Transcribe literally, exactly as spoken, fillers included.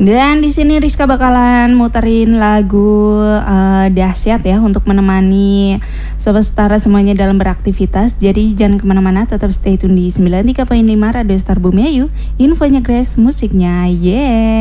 Dan di sini Rizka bakalan muterin lagu uh, dahsyat ya untuk menemani Sobat Setara semuanya dalam beraktivitas. Jadi jangan kemana-mana, tetap stay tune di sembilan puluh tiga koma lima Radio Star Bumi Ayu. Infonya Grace, musiknya yeah.